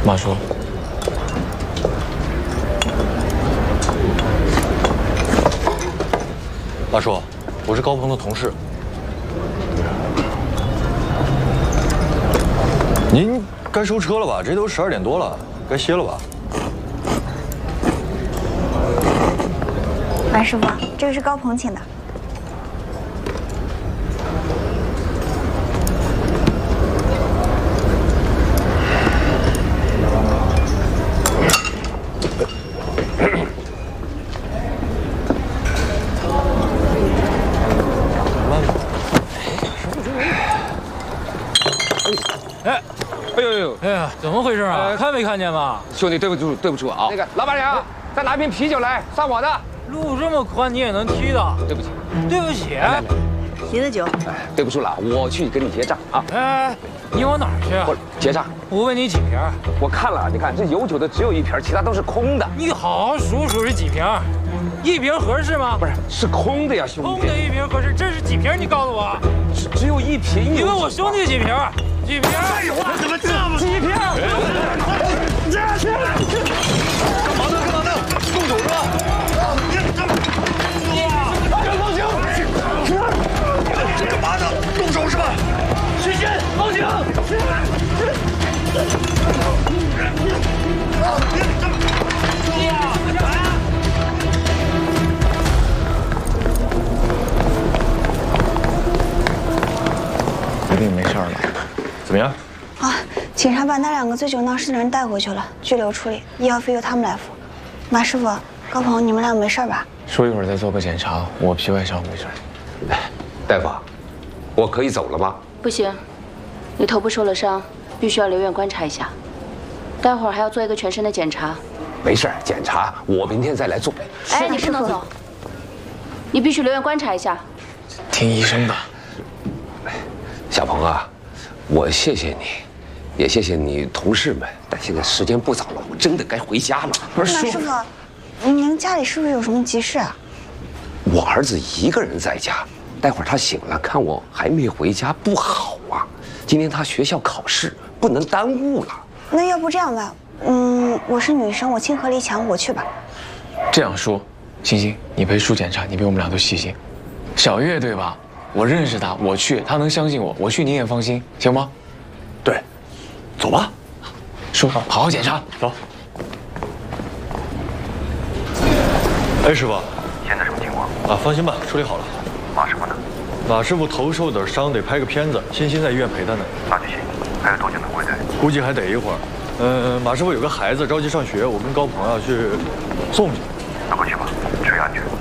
马叔， 马叔，我是高鹏的同事。您该收车了吧？这都12点多了，该歇了吧？ 马师傅，这个是高鹏请的。 哎呀，怎么回事啊？看没看见吗？ 兄弟，对不住啊！那个老板娘，再拿瓶啤酒来，算我的。 路这么宽，你也能踢的？ 对不起， 对不起。 您的酒。 对不住了，我去给你结账啊。 哎，你往哪儿去？ 不是结账。 我问你几瓶？ 我看了，你看这有酒的只有1瓶，其他都是空的。 你好好数数是几瓶？1瓶合适吗？ 不是，是空的呀，兄弟。 空的1瓶合适，这是几瓶？你告诉我。 只有1瓶。 你问我兄弟几瓶？几瓶？ 废话，怎么这么几瓶？ 干嘛呢？动手是吧？干嘛呢？动手是吧？ 徐鑫，报警！ 一定没事了， 怎么样？ 啊，警察把那2个醉酒闹事的人带回去了，拘留处理，医药费由他们来付。马师傅、高鹏，你们俩没事吧？ 说一会儿再做个检查，我皮外伤没事。 大夫，我可以走了吗？ 不行，你头部受了伤，必须要留院观察一下。待会儿还要做一个全身的检查。 没事，检查我明天再来做。 哎，你不能走，你必须留院观察一下。 听医生的。 小鹏啊，我谢谢你，也谢谢你同事们。但现在时间不早了，我真的该回家了。 不是马师傅，您家里是不是有什么急事啊？ 我儿子一个人在家，待会儿他醒了看我还没回家不好啊。今天他学校考试，不能耽误了。 那要不这样吧，我是女生，我亲和力强，我去吧。 这样说，欣欣，你陪叔检查，你比我们俩都细心。小月对吧？我认识他，我去，他能相信我，我去你也放心，行吗？ 对，走吧。 叔，好好检查， 走。哎，师傅， 现在什么情况？ 啊，放心吧，处理好了。 马师傅呢？ 马师傅头受点伤，得拍个片子，欣欣在医院陪他呢。 那就行。还有多久能归队？ 估计还得一会儿。马师傅有个孩子着急上学，我跟高鹏要去送去。 那快去吧，注意安全。